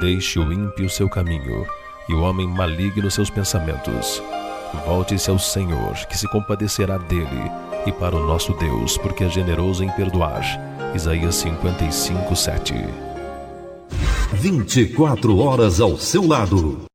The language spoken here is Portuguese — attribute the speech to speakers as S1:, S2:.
S1: Deixe o ímpio seu caminho, e o homem maligno seus pensamentos. Volte-se ao Senhor, que se compadecerá dele, e para o nosso Deus, porque é generoso em perdoar. Isaías 55:7.
S2: 24 horas ao seu lado.